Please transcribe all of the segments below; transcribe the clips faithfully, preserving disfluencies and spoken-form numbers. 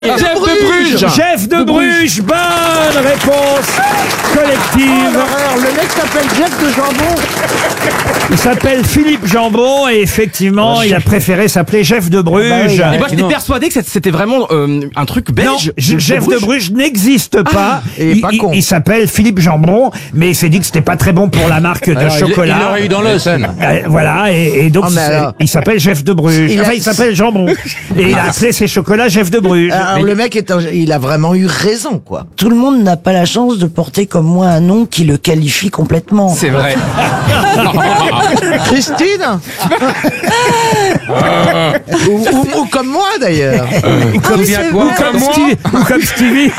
Jeff de Bruges. Jeff de Bruges, bonne réponse collective. Oh, le mec s'appelle Jeff de Jambon. Il s'appelle Philippe Jambon et effectivement, oh, il a préféré s'appeler Jeff de Bruges. Et moi, j'étais persuadé que c'était vraiment euh, un truc belge. Non, Jeff de Bruges n'existe pas. Ah, et il pas il, con. il s'appelle Philippe Jambon, mais il s'est dit que c'était pas très bon pour la marque de Alors, chocolat. Il l'aurait eu dans l'os. Euh, voilà, et, et donc Oh, mais c'est- alors- il s'appelle Jeff de Bruges. Il a- Enfin, il s'appelle Jambon. Et il a appelé ses chocolats Jeff de Bruges. Alors, Mais- le mec, est un- il a vraiment eu raison, quoi. Tout le monde n'a pas la chance de porter comme moi un nom qui le qualifie complètement. C'est vrai. Christine ou, ou- ou comme moi, d'ailleurs. ou comme, bien ou quoi, comme comme moi Stevie. Ou comme Stevie.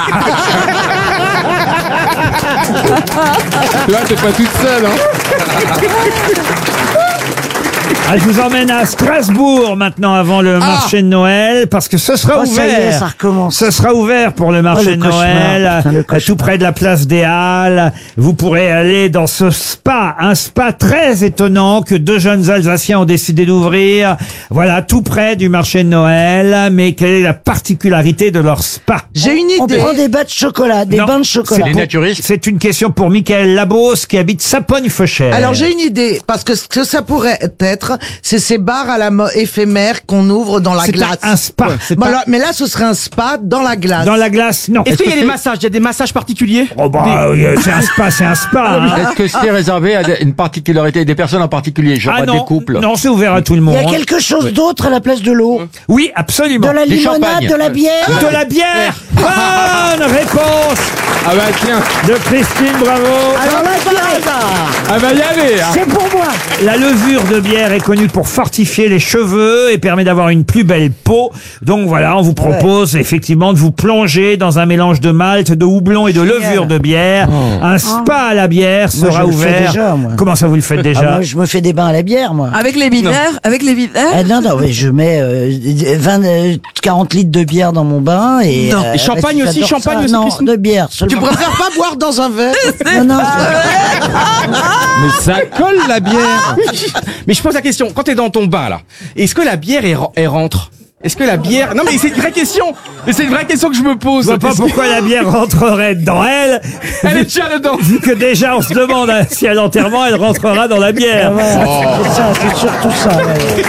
Là, t'es pas toute seule, hein. Ah, je vous emmène à Strasbourg maintenant avant le marché de Noël parce que ce sera Oh, ça y est, ouvert. ça recommence. Ce sera ouvert pour le marché Oh, le de cauchemar, Noël, putain, le euh, tout près de la place des Halles. Vous pourrez aller dans ce spa, un spa très étonnant que deux jeunes Alsaciens ont décidé d'ouvrir. Voilà, tout près du marché de Noël. Mais quelle est la particularité de leur spa? J'ai une On idée. prend des bas de chocolat, des Non, bains de chocolat. c'est Les naturistes. C'est une question pour Michael Labos qui habite Sapogne-Feuchères. Alors j'ai une idée, parce que ce que ça pourrait être, c'est ces bars à la mo- éphémère qu'on ouvre dans la C'est glace. un spa, c'est Bon, pas- alors, mais là, ce serait un spa dans la glace. Dans la glace, non. Est-ce qu'il y a des massages? Il y a des massages particuliers? Oh bah, euh, c'est un spa, c'est un spa. hein. Est-ce que c'est réservé à des- une particularité, des personnes en particulier, genre Ah à non, des couples? non, c'est ouvert à tout le Il monde. y a quelque chose d'autre à la place de l'eau. Oui, absolument. De la Des limonade, champagnes. de la bière. De la bière. Bonne réponse Ah bah tiens, de Christine, bravo. Alors la bière, ah bah y aller, hein. c'est pour moi. La levure de bière est connue pour fortifier les cheveux et permet d'avoir une plus belle peau. Donc voilà, on vous propose effectivement de vous plonger dans un mélange de malt, de houblon et de levure de bière. Un spa à la bière Moi, sera je le fais ouvert. déjà, moi. Comment ça vous le faites Ah, déjà? moi, je me fais des bains à la bière, moi. Avec les bières, avec les bières. Ah, non, non, mais je mets euh, vingt, euh, quarante litres de bière dans mon bain et. Non. euh, Et champagne j'adore aussi, ça. champagne aussi, Non, Christine de bière Tu seulement. préfères pas boire dans un verre? Non, non, Mais ça colle la bière. Mais je pose la question, quand t'es dans ton bain là, est-ce que la bière elle, elle rentre? Est-ce que la bière... Non mais c'est une vraie question. Mais c'est une vraie question que je me pose. Je vois pas Est-ce que- pourquoi la bière rentrerait dans elle. Elle est déjà dedans. Vu que déjà on se demande hein, si à l'enterrement elle rentrera dans la bière. ouais, c'est ça, c'est surtout ça. ouais.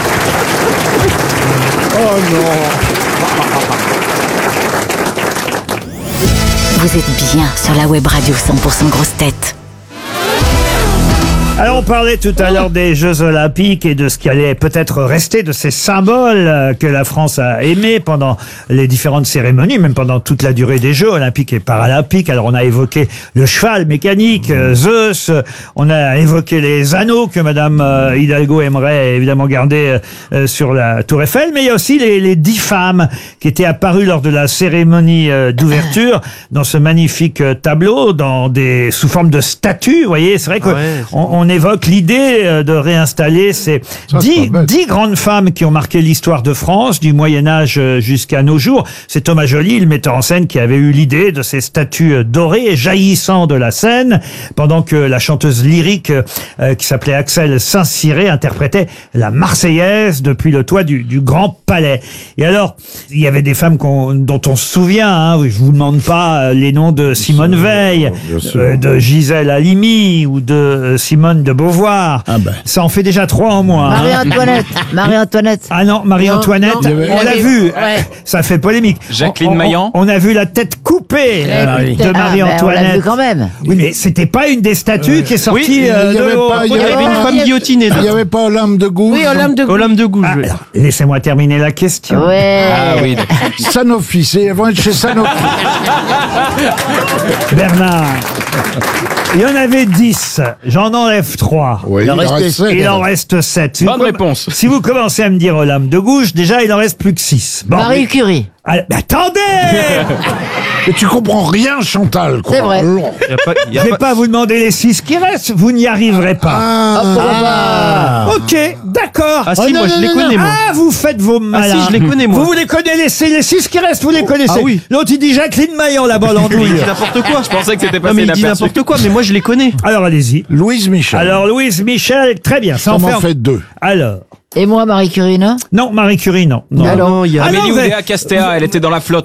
Vous êtes bien sur la web radio cent pour cent grosse tête. Alors on parlait tout à l'heure des Jeux Olympiques et de ce qui allait peut-être rester de ces symboles euh, que la France a aimés pendant les différentes cérémonies, même pendant toute la durée des Jeux Olympiques et Paralympiques. Alors on a évoqué le cheval mécanique, euh, Zeus, euh, on a évoqué les anneaux que Madame euh, Hidalgo aimerait évidemment garder euh, sur la Tour Eiffel, mais il y a aussi les, les dix femmes qui étaient apparues lors de la cérémonie euh, d'ouverture dans ce magnifique euh, tableau, dans des sous forme de statues. Vous voyez, c'est vrai que on, on évoque l'idée euh, de réinstaller ces dix, dix grandes femmes qui ont marqué l'histoire de France du Moyen-Âge euh, jusqu'à nos jours. C'est Thomas Joly, le metteur en scène, qui avait eu l'idée de ces statues euh, dorées jaillissant de la scène, pendant que la chanteuse lyrique euh, qui s'appelait Axel Saint-Cyr interprétait la Marseillaise depuis le toit du, du Grand Palais. Et alors, il y avait des femmes qu'on- dont on se souvient, hein, je vous demande pas euh, les noms de Simone Veil, euh, de Gisèle Halimi ou de euh, Simone de Beauvoir. Ça en fait déjà trois en moins. hein. Marie-Antoinette, Marie-Antoinette. Ah non, Marie-Antoinette, Non, non, on l'a oui, vu, ouais. ça fait polémique. Jacqueline On- on- Maillan. On a vu la tête coupée euh, de Ah, ben, on l'a Marie-Antoinette. vu quand même. Oui, mais c'était pas une des statues qui est sortie Oui, euh, il y de avait l'eau. pas- il y Il y avait une Oh, femme il y a- guillotinée. Il n'y avait pas Olympe de Gouges. Oui, Olympe de Olympe de Gouges. Ah, alors, laissez-moi terminer la question. Ouais. Ah oui. Sanofi, c'est elles vont être chez Sanofi. Bernard, il y en avait dix, j'en enlève trois. Oui, il en reste sept. Il en reste sept. Si Bonne vous- réponse. Si vous commencez à me dire Olympe de Gouges, déjà il en reste plus que six. Bon, Marie mais- Curie. Ah, mais attendez. Mais tu comprends rien, Chantal. quoi. C'est vrai. Alors, Je vais pas vous demander les six qui restent, vous n'y arriverez pas. Ah, Ok, d'accord. Ah si, Oh, non, moi je non, les non, connais, non. moi. Ah, vous faites vos malins. si, je les connais, moi. Vous, vous les connaissez, les, les six qui restent, vous les connaissez. Ah oui. L'autre, il dit Jacqueline Maillan, là-bas, Il l'andouille. dit n'importe quoi. Je pensais que c'était Non, passé mais il dit inaperçu. n'importe quoi, mais moi je les connais. Alors, allez-y. Louise Michel. Alors, Louise Michel, très bien. Ça ça en m'en fait, fait deux. Alors. Et moi, Marie Curie, non? Non, Marie Curie, non. non. Alors, il y a Ah non, Amélie vous avez- Oudéa Castéa, elle était dans la flotte.